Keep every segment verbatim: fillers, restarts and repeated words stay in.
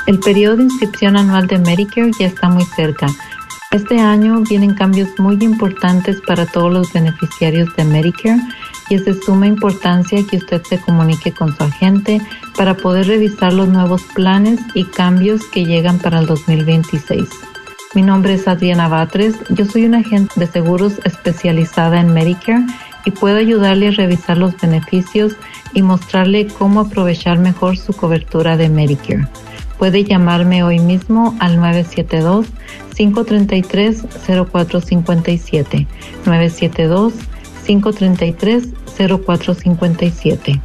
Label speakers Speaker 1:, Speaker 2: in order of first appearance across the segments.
Speaker 1: El periodo de inscripción anual de Medicare ya está muy cerca. Este año vienen cambios muy importantes para todos los beneficiarios de Medicare y es de suma importancia que usted se comunique con su agente para poder revisar los nuevos planes y cambios que llegan para el dos mil veintiséis. Mi nombre es Adriana Batres, yo soy una agente de seguros especializada en Medicare y puedo ayudarle a revisar los beneficios y mostrarle cómo aprovechar mejor su cobertura de Medicare. Puede llamarme hoy mismo al nueve siete dos, cinco tres tres, cero cuatro cinco siete, nueve siete dos, cinco tres tres, cero cuatro cinco siete.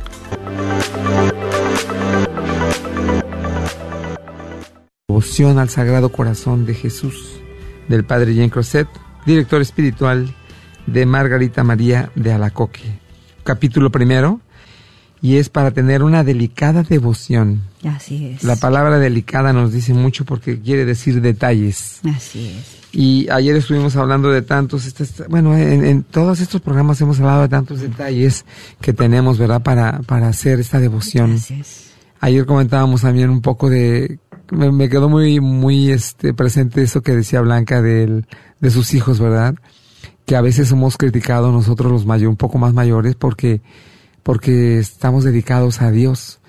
Speaker 2: Devoción al Sagrado Corazón de Jesús, del Padre Jean Crozet, director espiritual de Margarita María de Alacoque. Capítulo primero, y es para tener una delicada devoción.
Speaker 3: Así es.
Speaker 2: La palabra delicada nos dice mucho porque quiere decir detalles.
Speaker 3: Así es.
Speaker 2: Y ayer estuvimos hablando de tantos, este, bueno, en, en todos estos programas hemos hablado de tantos detalles que tenemos, ¿verdad?, para, para hacer esta devoción.
Speaker 3: Así es.
Speaker 2: Ayer comentábamos también un poco de, me, me quedó muy, muy, este, presente eso que decía Blanca del, de sus hijos, ¿verdad? Que a veces hemos criticado nosotros los mayores, un poco más mayores, porque, porque estamos dedicados a Dios.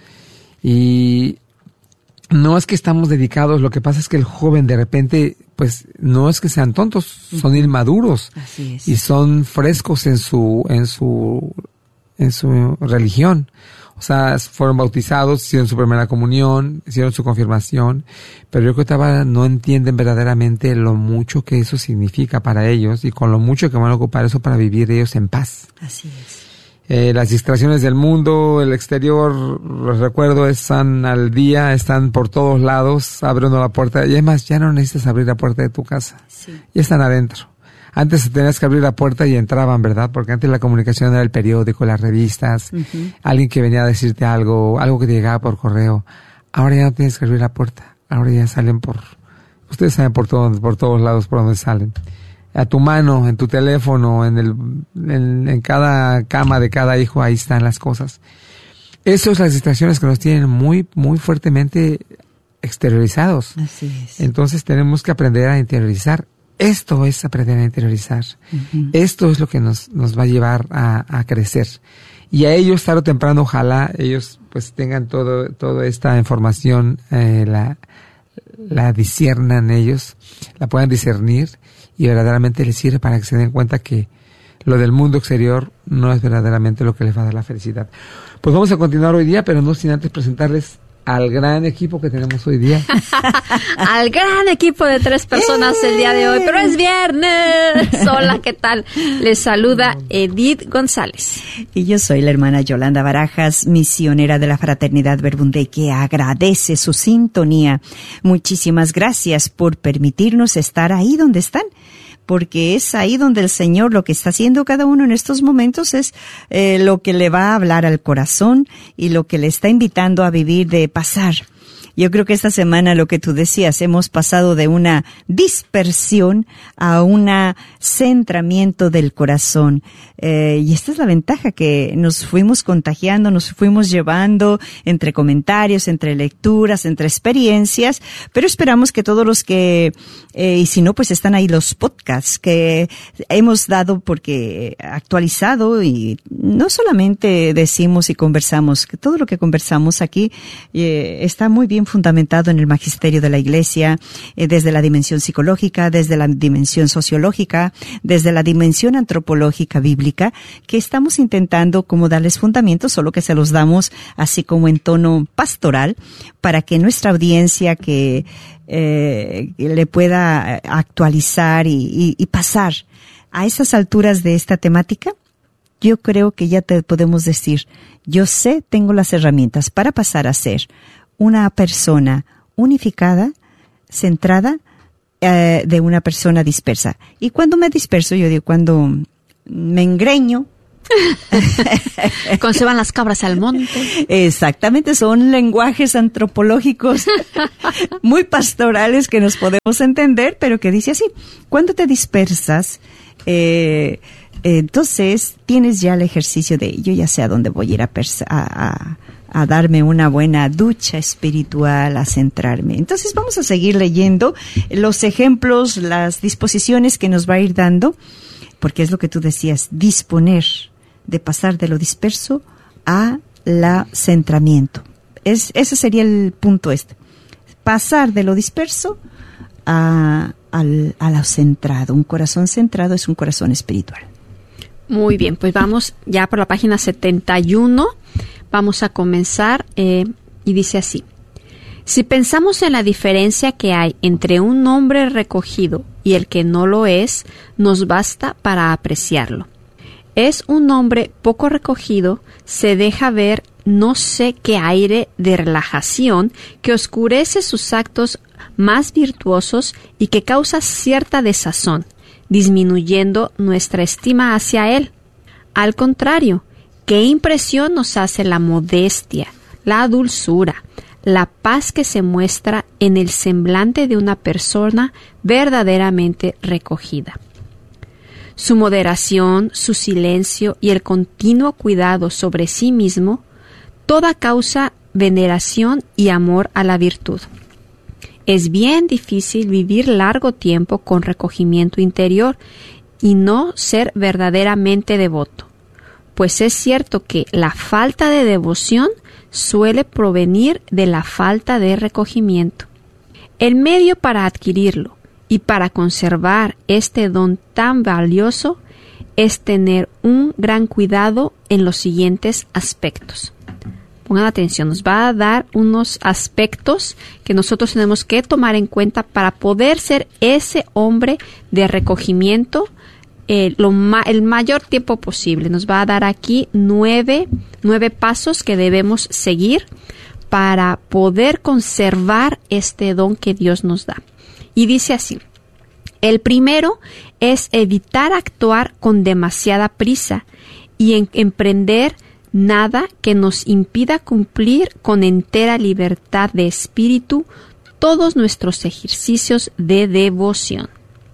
Speaker 2: Y no es que estamos dedicados, lo que pasa es que el joven de repente, pues, no es que sean tontos, son inmaduros.
Speaker 3: Así es.
Speaker 2: Y son frescos en su, en su, en su religión. O sea, fueron bautizados, hicieron su primera comunión, hicieron su confirmación, pero yo creo que todavía no entienden verdaderamente lo mucho que eso significa para ellos y con lo mucho que van a ocupar eso para vivir ellos en paz.
Speaker 3: Así es.
Speaker 2: Eh, las distracciones del mundo, el exterior, los recuerdo, están al día, están por todos lados, abriendo la puerta. Y además, ya no necesitas abrir la puerta de tu casa.
Speaker 3: Sí.
Speaker 2: Ya están adentro. Antes tenías que abrir la puerta y entraban, ¿verdad? Porque antes la comunicación era el periódico, las revistas, uh-huh. alguien que venía a decirte algo, algo que te llegaba por correo. Ahora ya no tienes que abrir la puerta. Ahora ya salen por, ustedes saben por todos, por todos lados por donde salen. A tu mano, en tu teléfono, en el, en, en cada cama de cada hijo, ahí están las cosas. Esas son las distracciones que nos tienen muy, muy fuertemente exteriorizados.
Speaker 3: Así es.
Speaker 2: Entonces tenemos que aprender a interiorizar. Esto es aprender a interiorizar. Uh-huh. Esto es lo que nos, nos va a llevar a, a crecer. Y a ellos, tarde o temprano, ojalá ellos pues tengan todo, toda esta información, eh, la, la disciernan ellos, la puedan discernir y verdaderamente les sirve para que se den cuenta que lo del mundo exterior no es verdaderamente lo que les va a dar la felicidad. Pues vamos a continuar hoy día, pero no sin antes presentarles al gran equipo que tenemos hoy día.
Speaker 4: Al gran equipo de tres personas el día de hoy, pero es viernes. Hola, ¿qué tal? Les saluda Edith González.
Speaker 3: Y yo soy la hermana Yolanda Barajas, misionera de la Fraternidad Verbunday, que agradece su sintonía. Muchísimas gracias por permitirnos estar ahí donde están, porque es ahí donde el Señor lo que está haciendo cada uno en estos momentos es eh, lo que le va a hablar al corazón y lo que le está invitando a vivir, de pasar. Yo creo que esta semana, lo que tú decías, hemos pasado de una dispersión a un centramiento del corazón. Eh, y esta es la ventaja, que nos fuimos contagiando, nos fuimos llevando entre comentarios, entre lecturas, entre experiencias, pero esperamos que todos los que, eh, y si no, pues están ahí los podcasts que hemos dado, porque actualizado, y no solamente decimos y conversamos, que todo lo que conversamos aquí eh, está muy bien fundamentado en el magisterio de la Iglesia, eh, desde la dimensión psicológica, desde la dimensión sociológica, desde la dimensión antropológica bíblica, que estamos intentando como darles fundamentos, solo que se los damos así como en tono pastoral, para que nuestra audiencia que eh, le pueda actualizar y, y, y pasar a esas alturas de esta temática. Yo creo que ya te podemos decir, yo sé, tengo las herramientas para pasar a ser una persona unificada, centrada, eh, de una persona dispersa. Y cuando me disperso, yo digo, cuando me engreño.
Speaker 4: Cuando se van las cabras al monte.
Speaker 3: Exactamente, son lenguajes antropológicos muy pastorales que nos podemos entender, pero que dice así, cuando te dispersas, eh, entonces tienes ya el ejercicio de, yo ya sé a dónde voy a ir a, persa- a, a a darme una buena ducha espiritual, a centrarme. Entonces vamos a seguir leyendo los ejemplos, las disposiciones que nos va a ir dando, porque es lo que tú decías, disponer de pasar de lo disperso a la centramiento. Es, ese sería el punto este. Pasar de lo disperso a, al, a lo centrado. Un corazón centrado es un corazón espiritual.
Speaker 4: Muy bien, pues vamos ya por la página setenta y uno. Vamos a comenzar eh, y dice así. Si pensamos en la diferencia que hay entre un hombre recogido y el que no lo es, nos basta para apreciarlo. Es un hombre poco recogido, se deja ver no sé qué aire de relajación que oscurece sus actos más virtuosos y que causa cierta desazón, disminuyendo nuestra estima hacia él. Al contrario, ¿qué impresión nos hace la modestia, la dulzura, la paz que se muestra en el semblante de una persona verdaderamente recogida? Su moderación, su silencio y el continuo cuidado sobre sí mismo, toda causa veneración y amor a la virtud. Es bien difícil vivir largo tiempo con recogimiento interior y no ser verdaderamente devoto, pues es cierto que la falta de devoción suele provenir de la falta de recogimiento. El medio para adquirirlo y para conservar este don tan valioso es tener un gran cuidado en los siguientes aspectos. Pongan atención, nos va a dar unos aspectos que nosotros tenemos que tomar en cuenta para poder ser ese hombre de recogimiento eh, lo ma- el mayor tiempo posible. Nos va a dar aquí nueve, nueve pasos que debemos seguir para poder conservar este don que Dios nos da. Y dice así, el primero es evitar actuar con demasiada prisa y en- emprender nada que nos impida cumplir con entera libertad de espíritu todos nuestros ejercicios de devoción.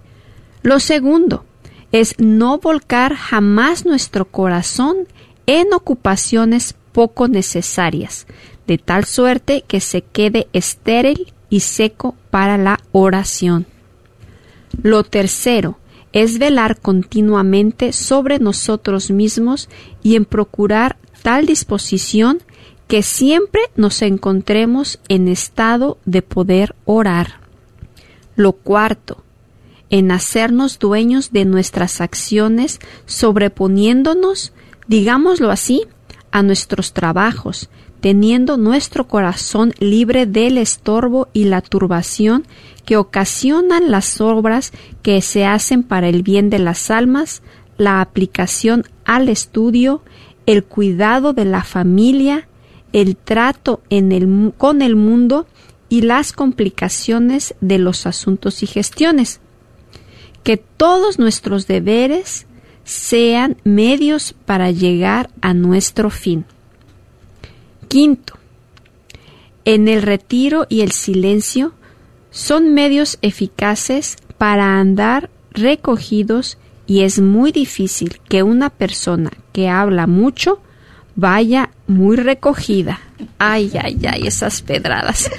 Speaker 4: Lo segundo es no volcar jamás nuestro corazón en ocupaciones poco necesarias, de tal suerte que se quede estéril y seco para la oración. Lo tercero es velar continuamente sobre nosotros mismos y en procurar tal disposición que siempre nos encontremos en estado de poder orar. Lo cuarto, en hacernos dueños de nuestras acciones, sobreponiéndonos, digámoslo así, a nuestros trabajos, teniendo nuestro corazón libre del estorbo y la turbación que ocasionan las obras que se hacen para el bien de las almas, la aplicación al estudio, el cuidado de la familia, el trato en el, con el mundo y las complicaciones de los asuntos y gestiones. Que todos nuestros deberes sean medios para llegar a nuestro fin. Quinto, en el retiro y el silencio son medios eficaces para andar recogidos y es muy difícil que una persona que habla mucho vaya muy recogida. Ay, ay, ay, esas pedradas.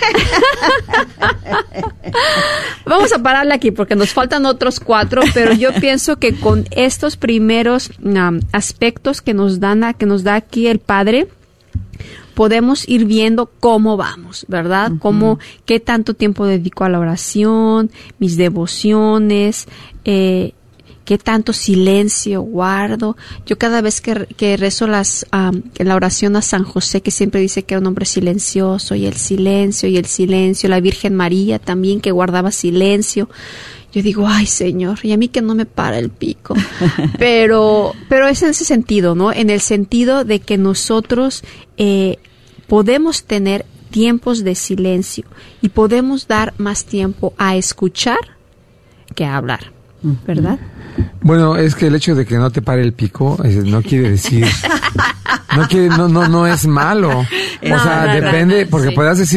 Speaker 4: Vamos a pararle aquí porque nos faltan otros cuatro, pero yo pienso que con estos primeros um, aspectos que nos dan a, que nos da aquí el Padre, podemos ir viendo cómo vamos, ¿verdad? Uh-huh. Cómo, qué tanto tiempo dedico a la oración, mis devociones, eh, qué tanto silencio guardo. Yo cada vez que, que rezo las, um, la oración a San José, que siempre dice que era un hombre silencioso, y el silencio, y el silencio, la Virgen María también que guardaba silencio. Yo digo, ay, Señor, y a mí que no me para el pico. Pero, pero es en ese sentido, ¿no? En el sentido de que nosotros eh, podemos tener tiempos de silencio y podemos dar más tiempo a escuchar que a hablar, ¿verdad?
Speaker 2: Bueno, es que el hecho de que no te pare el pico no quiere decir, no quiere, no, no, no es malo. O
Speaker 4: No,
Speaker 2: sea,
Speaker 4: no,
Speaker 2: depende,
Speaker 4: no,
Speaker 2: porque
Speaker 4: sí.
Speaker 2: podrás decir,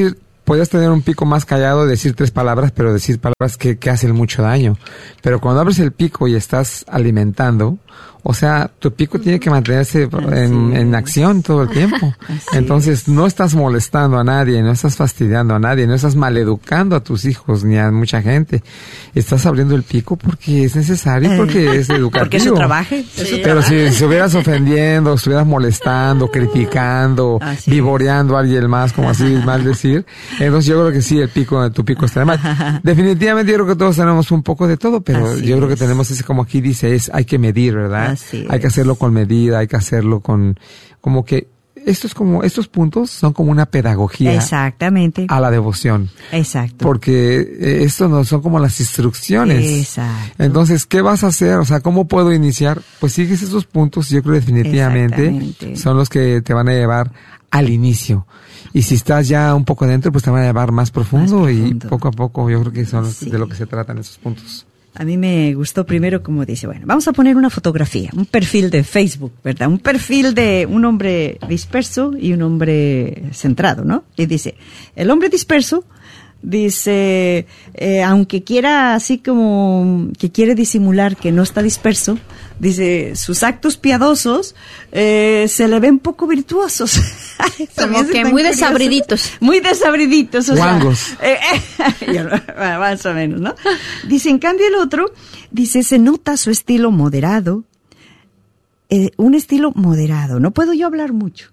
Speaker 2: puedes tener un pico más callado, decir tres palabras, pero decir palabras que, que hacen mucho daño. Pero cuando abres el pico y estás alimentando, o sea, tu pico tiene que mantenerse en, en acción todo el tiempo. Entonces, no estás molestando a nadie, no estás fastidiando a nadie, no estás maleducando a tus hijos ni a mucha gente. Estás abriendo el pico porque es necesario, porque es educativo.
Speaker 3: Porque es su trabajo.
Speaker 2: Sí. Pero si estuvieras ofendiendo, estuvieras molestando, criticando, así vivoreando a alguien más, como así mal decir, entonces yo creo que sí, el pico, tu pico está de mal. Definitivamente yo creo que todos tenemos un poco de todo, pero así yo creo que tenemos ese, como aquí dice, es hay que medir, ¿verdad? Así hay es. que hacerlo con medida, hay que hacerlo con, como que, esto es como, estos puntos son como una pedagogía.
Speaker 3: Exactamente.
Speaker 2: A la devoción.
Speaker 3: Exacto.
Speaker 2: Porque eh, esto no son como las instrucciones.
Speaker 3: Exacto.
Speaker 2: Entonces, ¿qué vas a hacer? O sea, ¿cómo puedo iniciar? Pues sigues esos puntos, yo creo definitivamente son los que te van a llevar al inicio. Y si estás ya un poco dentro, pues te van a llevar más profundo, más profundo. Y poco a poco yo creo que son los, sí. de lo que se tratan esos puntos.
Speaker 3: A mí me gustó primero como dice, bueno, vamos a poner una fotografía, un perfil de Facebook, ¿verdad? Un perfil de un hombre disperso y un hombre centrado, ¿no? Y dice, el hombre disperso dice, eh, aunque quiera así como que quiere disimular que no está disperso, dice, sus actos piadosos eh, se le ven poco virtuosos.
Speaker 4: Como que muy curiosos. desabriditos.
Speaker 3: Muy desabriditos. O
Speaker 2: Guangos.
Speaker 3: Sea, eh, eh, más o menos, ¿no? Dice, en cambio el otro, dice, se nota su estilo moderado, eh, un estilo moderado. No puedo yo hablar mucho.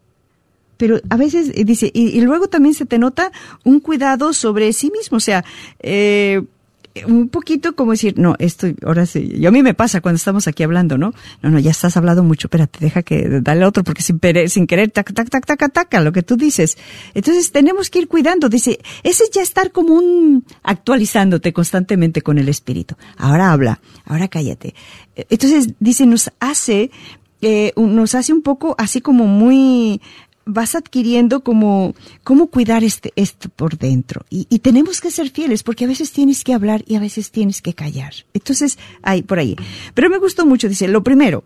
Speaker 3: Pero a veces, dice, y, y luego también se te nota un cuidado sobre sí mismo, o sea, eh, un poquito como decir, no, esto, ahora sí, y a mí me pasa cuando estamos aquí hablando, ¿no? No, no, ya estás hablando mucho, espérate, deja que, dale otro, porque sin, pere, sin querer, tac, tac, tac, tac, tac, lo que tú dices. Entonces tenemos que ir cuidando, dice, ese es ya estar como un, actualizándote constantemente con el espíritu. Ahora habla, ahora cállate. Entonces, dice, nos hace, eh, nos hace un poco así como muy, vas adquiriendo como cómo cuidar este esto por dentro y, y tenemos que ser fieles porque a veces tienes que hablar y a veces tienes que callar. Entonces, hay por ahí. Pero me gustó mucho, dice, lo primero,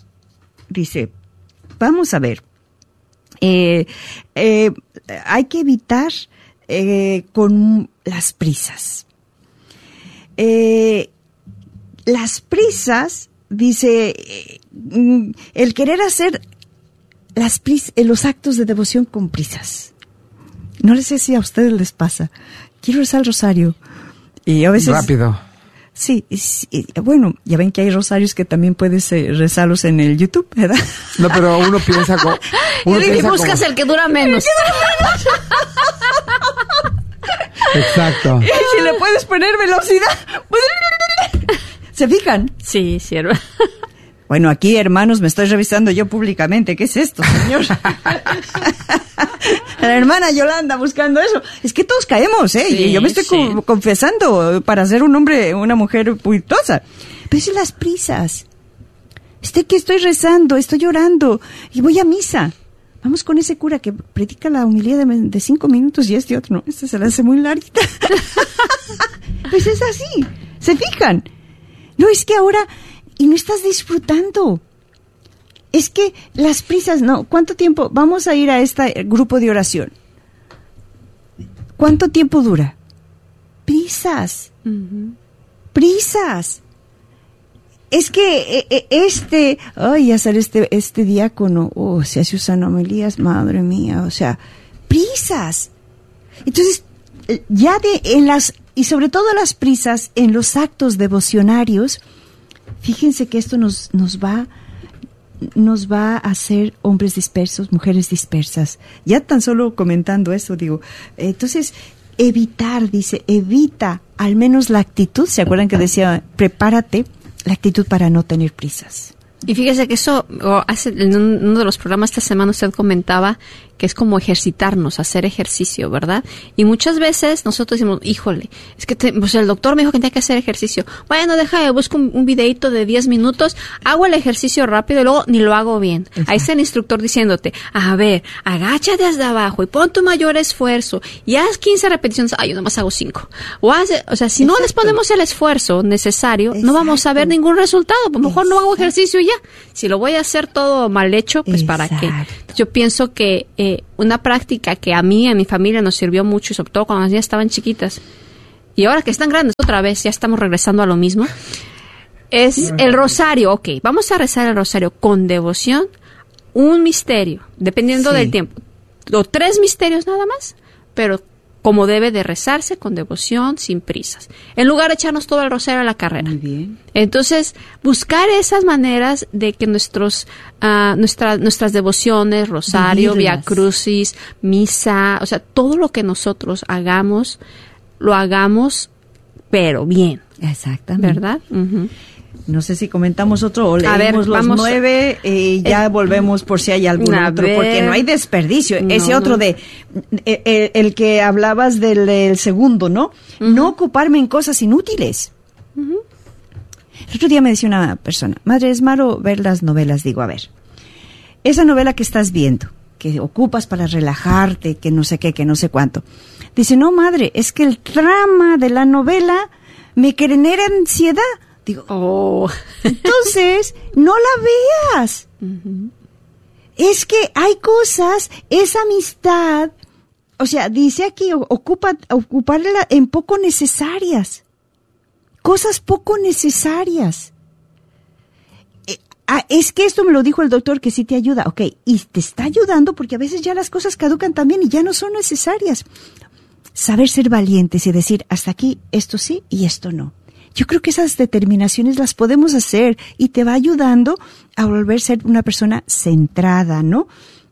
Speaker 3: dice, vamos a ver, eh, eh, hay que evitar eh, con las prisas. Eh, las prisas, dice, eh, el querer hacer Las pris, los actos de devoción con prisas. No sé si a ustedes les pasa. Quiero rezar el rosario. Y a veces...
Speaker 2: Rápido.
Speaker 3: Sí, sí, bueno, ya ven que hay rosarios que también puedes eh, rezarlos en el YouTube, ¿verdad?
Speaker 2: No, pero uno piensa... Con, uno
Speaker 4: y
Speaker 2: piensa
Speaker 4: buscas
Speaker 2: como...
Speaker 4: el que dura menos.
Speaker 2: Exacto.
Speaker 3: Y si le puedes poner velocidad... Pues... ¿Se fijan?
Speaker 4: Sí, cierto.
Speaker 3: Bueno, aquí, hermanos, me estoy revisando yo públicamente. ¿Qué es esto, señor? La hermana Yolanda buscando eso. Es que todos caemos, ¿eh? Sí, yo me estoy sí. co- confesando para ser un hombre, una mujer virtuosa. Pero es las prisas. Estoy que estoy rezando, estoy llorando y voy a misa. Vamos con ese cura que predica la homilía de, de cinco minutos y este otro, no, este se la hace muy larguita. Pues es así. ¿Se fijan? No, es que ahora... Y no estás disfrutando. Es que las prisas, no. ¿Cuánto tiempo? Vamos a ir a este grupo de oración. ¿Cuánto tiempo dura? Prisas. Uh-huh. Prisas. Es que eh, este, ay, ya sale este, este diácono, oh, se hace usan homilías, madre mía, o sea, prisas. Entonces, ya de, en las, y sobre todo las prisas, en los actos devocionarios, fíjense que esto nos, nos va, nos va a hacer hombres dispersos, mujeres dispersas. Ya tan solo comentando eso, digo, entonces, evitar, dice, evita al menos la actitud, ¿se acuerdan que decía, prepárate, la actitud para no tener prisas?
Speaker 4: Y fíjese que eso, oh, hace, en uno de los programas esta semana usted comentaba que es como ejercitarnos, hacer ejercicio, ¿verdad? Y muchas veces nosotros decimos, híjole, es que te, pues el doctor me dijo que tenía que hacer ejercicio. Bueno, deja, busco un, un videito de diez minutos, hago el ejercicio rápido y luego ni lo hago bien. Exacto. Ahí está el instructor diciéndote, a ver, agáchate hasta abajo y pon tu mayor esfuerzo y haz quince repeticiones. Ay, yo nomás hago cinco. O, haz, o sea, si Exacto. no les ponemos el esfuerzo necesario, Exacto. no vamos a ver ningún resultado. Pues mejor Exacto. no hago ejercicio y ya. Si lo voy a hacer todo mal hecho, pues Exacto. ¿para qué? Yo pienso que eh, una práctica que a mí, a mi familia nos sirvió mucho, y sobre todo cuando las niñas estaban chiquitas, y ahora que están grandes otra vez, ya estamos regresando a lo mismo, es el rosario. Ok, vamos a rezar el rosario con devoción, un misterio, dependiendo sí. del tiempo, o tres misterios nada más, pero como debe de rezarse, con devoción, sin prisas. En lugar de echarnos todo el rosario a la carrera.
Speaker 3: Muy bien.
Speaker 4: Entonces, buscar esas maneras de que nuestros, uh, nuestra, nuestras devociones, rosario, vía crucis, misa, o sea, todo lo que nosotros hagamos, lo hagamos, pero bien.
Speaker 3: Exactamente.
Speaker 4: ¿Verdad? Uh-huh.
Speaker 3: No sé si comentamos otro o leemos
Speaker 4: ver,
Speaker 3: los
Speaker 4: vamos,
Speaker 3: nueve y ya eh, volvemos por si hay algún otro, ver, porque no hay desperdicio. No, Ese otro no. de, el, el que hablabas del, del segundo, ¿no? Uh-huh. No ocuparme en cosas inútiles. Uh-huh. El otro día me decía una persona, madre, es malo ver las novelas. Digo, a ver, esa novela que estás viendo, que ocupas para relajarte, que no sé qué, que no sé cuánto. Dice, no, madre, es que el trama de la novela me genera ansiedad. Digo, oh. Entonces, no la veas. Uh-huh. Es que hay cosas, esa amistad, o sea, dice aquí, ocupa, ocuparla en poco necesarias. Cosas poco necesarias. Eh, ah, es que esto me lo dijo el doctor que sí te ayuda. Ok, y te está ayudando porque a veces ya las cosas caducan también y ya no son necesarias. Saber ser valientes y decir, hasta aquí, esto sí y esto no. Yo creo que esas determinaciones las podemos hacer y te va ayudando a volver a ser una persona centrada, ¿no?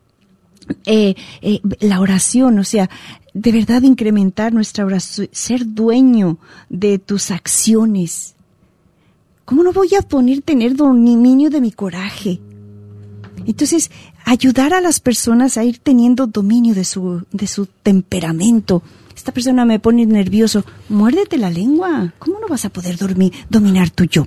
Speaker 3: Eh, eh, la oración, o sea, de verdad incrementar nuestra oración, ser dueño de tus acciones. ¿Cómo no voy a poner tener dominio de mi coraje? Entonces, ayudar a las personas a ir teniendo dominio de su, de su temperamento. Esta persona me pone nervioso. Muérdete la lengua. ¿Cómo no vas a poder dormir, dominar tu yo?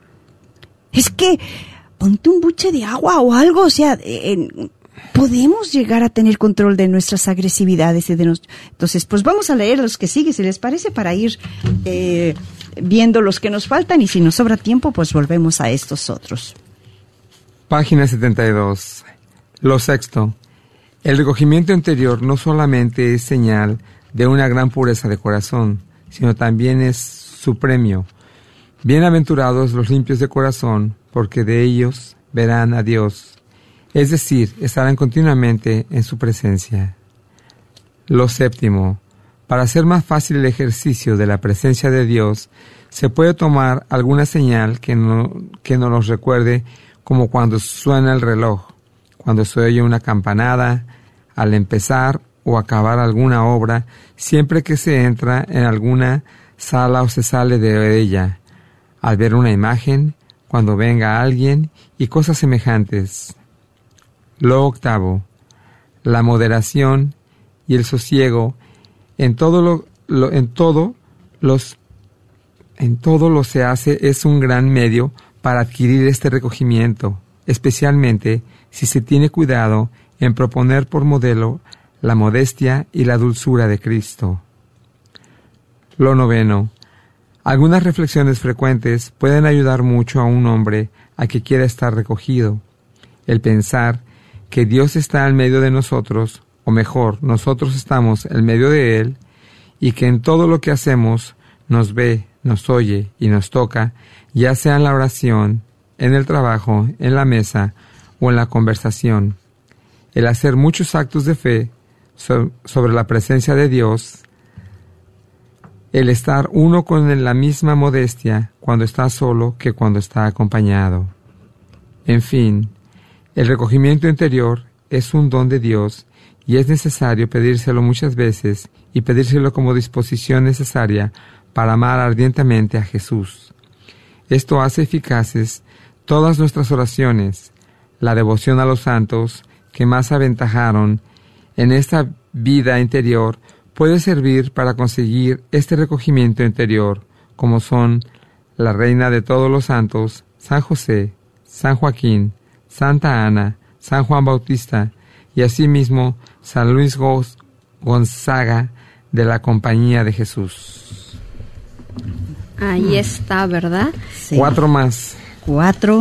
Speaker 3: Es que ponte un buche de agua o algo. O sea, eh, podemos llegar a tener control de nuestras agresividades. Y de nos... Entonces, pues vamos a leer los que siguen, si les parece, para ir eh, viendo los que nos faltan. Y si nos sobra tiempo, pues volvemos a estos otros.
Speaker 2: Página setenta y dos. Lo sexto. El recogimiento interior no solamente es señal de una gran pureza de corazón, sino también es su premio. Bienaventurados los limpios de corazón, porque de ellos verán a Dios, es decir, estarán continuamente en su presencia. Lo séptimo, para hacer más fácil el ejercicio de la presencia de Dios, se puede tomar alguna señal que, no, que nos los recuerde, como cuando suena el reloj, cuando se oye una campanada, al empezar o acabar alguna obra, siempre que se entra en alguna sala o se sale de ella, al ver una imagen, cuando venga alguien y cosas semejantes. Lo octavo, la moderación y el sosiego en todo lo, lo en todo los en todo lo se hace es un gran medio para adquirir este recogimiento, especialmente si se tiene cuidado en proponer por modelo la modestia y la dulzura de Cristo. Lo noveno. Algunas reflexiones frecuentes pueden ayudar mucho a un hombre a que quiera estar recogido. El pensar que Dios está en medio de nosotros, o mejor, nosotros estamos en medio de Él, y que en todo lo que hacemos nos ve, nos oye y nos toca, ya sea en la oración, en el trabajo, en la mesa o en la conversación. El hacer muchos actos de fe sobre la presencia de Dios, el estar uno con la misma modestia cuando está solo que cuando está acompañado. En fin, el recogimiento interior es un don de Dios y es necesario pedírselo muchas veces y pedírselo como disposición necesaria para amar ardientemente a Jesús. Esto hace eficaces todas nuestras oraciones, la devoción a los santos que más aventajaron en esta vida interior puede servir para conseguir este recogimiento interior, como son la Reina de todos los santos, San José, San Joaquín, Santa Ana, San Juan Bautista y asimismo San Luis Gonzaga de la Compañía de Jesús.
Speaker 4: Ahí está, ¿verdad?
Speaker 3: Sí.
Speaker 2: Cuatro más.
Speaker 3: Cuatro.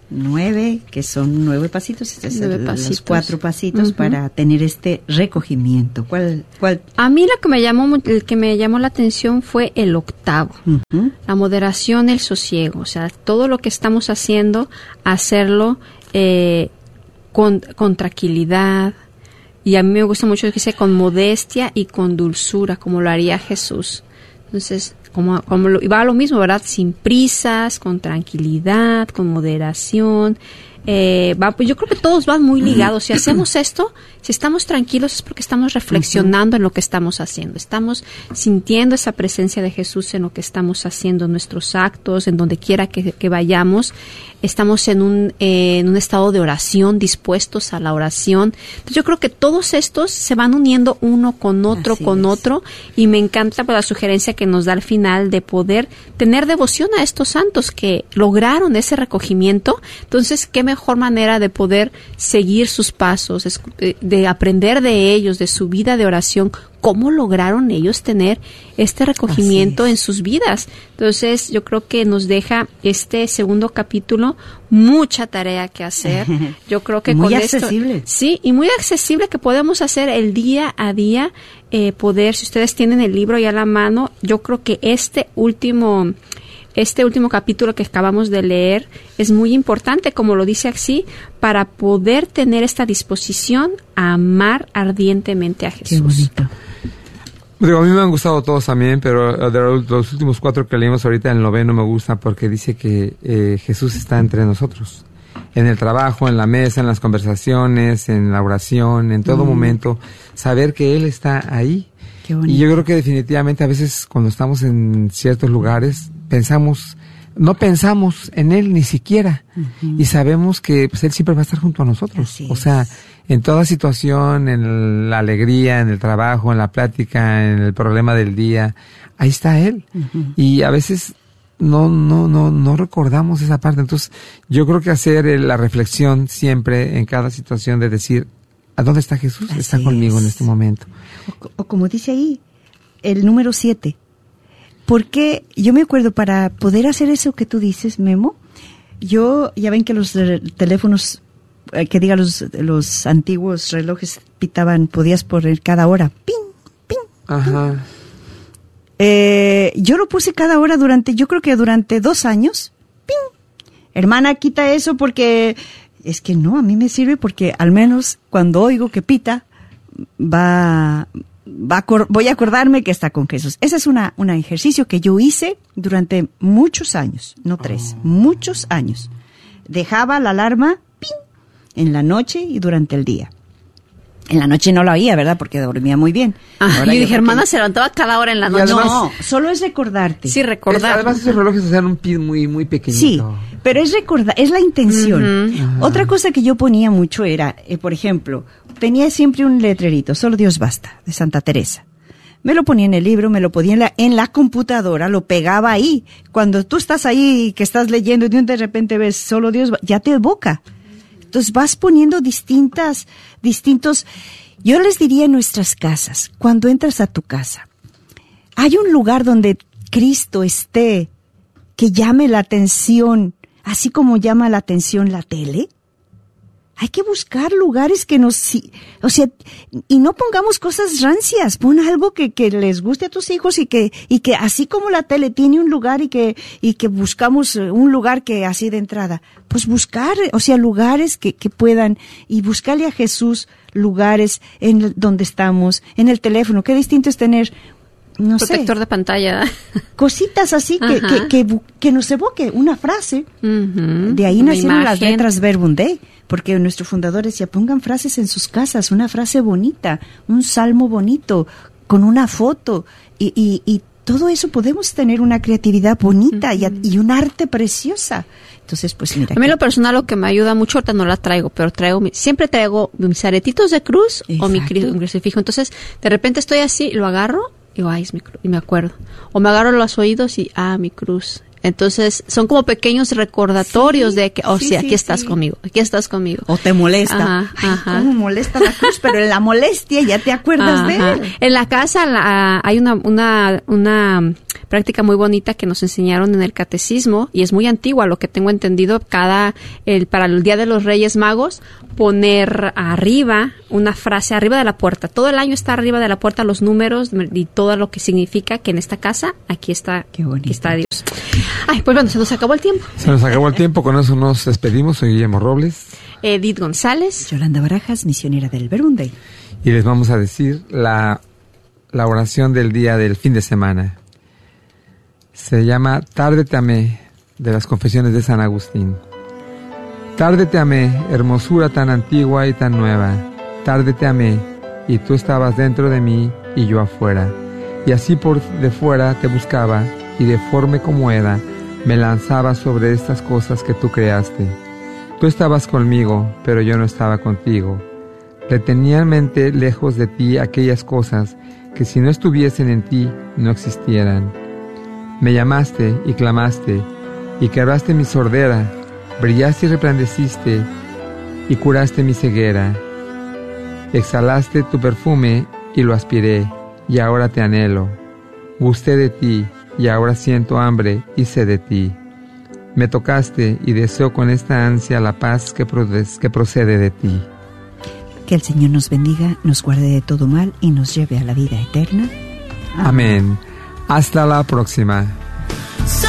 Speaker 3: nueve, que son nueve pasitos, este es
Speaker 4: nueve
Speaker 3: el,
Speaker 4: pasitos.
Speaker 3: los cuatro pasitos uh-huh. para tener este recogimiento. ¿Cuál, cuál?
Speaker 4: A mí lo que me llamó, el que me llamó la atención fue el octavo, uh-huh. la moderación, el sosiego, o sea, todo lo que estamos haciendo, hacerlo eh, con, con tranquilidad. Y a mí me gusta mucho que dice con modestia y con dulzura, como lo haría Jesús. Entonces, como, como lo, va lo mismo, ¿verdad? Sin prisas, con tranquilidad, con moderación. Eh, va, pues yo creo que todos van muy ligados. Si hacemos esto, si estamos tranquilos es porque estamos reflexionando uh-huh. en lo que estamos haciendo. Estamos sintiendo esa presencia de Jesús en lo que estamos haciendo, en nuestros actos, en donde quiera que, que vayamos. Estamos en un, eh, en un estado de oración, dispuestos a la oración. Entonces yo creo que todos estos se van uniendo uno con otro, Así con es. otro. Y me encanta pues, la sugerencia que nos da al final de poder tener devoción a estos santos que lograron ese recogimiento. Entonces, qué mejor manera de poder seguir sus pasos, de aprender de ellos, de su vida de oración, cómo lograron ellos tener este recogimiento en sus vidas. Entonces, yo creo que nos deja este segundo capítulo mucha tarea que hacer. Yo creo que
Speaker 3: muy
Speaker 4: con
Speaker 3: accesible.
Speaker 4: esto, sí, y muy accesible que podemos hacer el día a día, eh, poder, si ustedes tienen el libro ya a la mano, yo creo que este último Este último capítulo que acabamos de leer es muy importante, como lo dice así, para poder tener esta disposición a amar ardientemente a Jesús.
Speaker 3: Qué bonito.
Speaker 2: Digo, a mí me han gustado todos también, pero de los últimos cuatro que leímos ahorita, el noveno me gusta porque dice que eh, Jesús está entre nosotros. En el trabajo, en la mesa, en las conversaciones, en la oración, en todo mm. momento, saber que Él está ahí.
Speaker 3: Qué bonito.
Speaker 2: Y yo creo que definitivamente a veces cuando estamos en ciertos lugares, pensamos, no pensamos en Él ni siquiera, uh-huh. y sabemos que pues, Él siempre va a estar junto a nosotros.
Speaker 3: Así
Speaker 2: o sea, en toda situación, en la alegría, en el trabajo, en la plática, en el problema del día, ahí está Él. Uh-huh. Y a veces no, no, no, no recordamos esa parte. Entonces, yo creo que hacer la reflexión siempre en cada situación de decir, ¿a dónde está Jesús?
Speaker 3: Así
Speaker 2: está conmigo
Speaker 3: es.
Speaker 2: en este momento.
Speaker 3: O, o como dice ahí, el número siete. Porque yo me acuerdo, para poder hacer eso que tú dices, Memo, yo, ya ven que los eh, teléfonos, eh, que diga los, los antiguos relojes pitaban, podías poner cada hora, ping, ping.
Speaker 2: Ajá.
Speaker 3: Ping. Eh, yo lo puse cada hora durante, yo creo que durante dos años, ping. Hermana, quita eso porque, es que no, a mí me sirve porque al menos cuando oigo que pita, va... Va a cor- voy a acordarme que está con Jesús. Ese es una, un ejercicio que yo hice durante muchos años, no tres, oh. muchos años. Dejaba la alarma ¡ping! En la noche y durante el día. En la noche no la oía, ¿verdad? Porque dormía muy bien.
Speaker 4: Ah, yo dije, hermana, que... se levantaba cada hora en la noche.
Speaker 3: Además, no, solo es recordarte.
Speaker 4: Sí, recordar.
Speaker 2: Es, además, esos relojes hacían un pin muy, muy pequeñito.
Speaker 3: Sí, pero es recordar, es la intención.
Speaker 4: Uh-huh.
Speaker 3: Otra cosa que yo ponía mucho era, eh, por ejemplo, tenía siempre un letrerito, Solo Dios Basta, de Santa Teresa. Me lo ponía en el libro, me lo ponía en la, en la computadora, lo pegaba ahí. Cuando tú estás ahí, que estás leyendo y de repente ves Solo Dios Basta, ya te evoca. Entonces vas poniendo distintas, distintos, yo les diría en nuestras casas, cuando entras a tu casa, hay un lugar donde Cristo esté, que llame la atención, así como llama la atención la tele. Hay que buscar lugares que nos, o sea, y no pongamos cosas rancias, pon algo que, que les guste a tus hijos y que, y que así como la tele tiene un lugar y que, y que buscamos un lugar que así de entrada, pues buscar, o sea, lugares que, que puedan, y buscarle a Jesús lugares en donde estamos, en el teléfono. Qué distinto es tener, no sé,
Speaker 4: protector de pantalla,
Speaker 3: cositas así que, que, que, que nos evoque una frase.
Speaker 4: Uh-huh.
Speaker 3: De ahí
Speaker 4: Una
Speaker 3: nacieron
Speaker 4: imagen.
Speaker 3: Las letras Verbum Dei, porque nuestro fundador decía, pongan frases en sus casas, una frase bonita, un salmo bonito, con una foto, y, y, y todo eso podemos tener una creatividad bonita, uh-huh. y, y un arte preciosa. Entonces, pues mira.
Speaker 4: A mí
Speaker 3: que...
Speaker 4: lo personal lo que me ayuda mucho, ahorita no la traigo, pero traigo, mi, siempre traigo mis aretitos de cruz. Exacto. O mi, mi crucifijo. Entonces, de repente estoy así, lo agarro, y digo, ay, es mi cruz, y me acuerdo. O me agarro los oídos y, ah, mi cruz. Entonces, son como pequeños recordatorios
Speaker 3: sí,
Speaker 4: de que, oh,
Speaker 3: sí,
Speaker 4: sí,
Speaker 3: sí,
Speaker 4: aquí estás
Speaker 3: sí.
Speaker 4: conmigo, aquí estás conmigo.
Speaker 3: O te molesta.
Speaker 4: Ajá,
Speaker 3: Ay,
Speaker 4: ajá.
Speaker 3: ¿cómo molesta la cruz? Pero en la molestia ya te acuerdas
Speaker 4: Ajá.
Speaker 3: de él.
Speaker 4: En la casa la, hay una, una, una práctica muy bonita que nos enseñaron en el catecismo y es muy antigua, lo que tengo entendido, cada, el, para el Día de los Reyes Magos, poner arriba una frase, arriba de la puerta. Todo el año está arriba de la puerta los números y todo lo que significa que en esta casa, aquí está,
Speaker 3: Qué bonito.
Speaker 4: aquí está Dios. Ay, pues bueno, se nos acabó el tiempo.
Speaker 2: Se nos acabó el tiempo, con eso nos despedimos. Soy Guillermo Robles.
Speaker 4: Edith González.
Speaker 3: Yolanda Barajas, misionera del Verbum Dei.
Speaker 2: Y les vamos a decir la, la oración del día del fin de semana. Se llama Tarde te amé, de las Confesiones de San Agustín. Tarde te amé, hermosura tan antigua y tan nueva. Tarde te amé, y tú estabas dentro de mí y yo afuera. Y así por de fuera te buscaba, y deforme como era, me lanzaba sobre estas cosas que tú creaste. Tú estabas conmigo, pero yo no estaba contigo. Retenía en mente lejos de ti aquellas cosas que si no estuviesen en ti, no existieran. Me llamaste y clamaste, y quebraste mi sordera, brillaste y resplandeciste, y curaste mi ceguera. Exhalaste tu perfume y lo aspiré, y ahora te anhelo. Gusté de ti, y ahora siento hambre y sed de ti. Me tocaste y deseo con esta ansia la paz que, prodes, que procede de ti.
Speaker 3: Que el Señor nos bendiga, nos guarde de todo mal y nos lleve a la vida eterna.
Speaker 2: Amén. Hasta la próxima.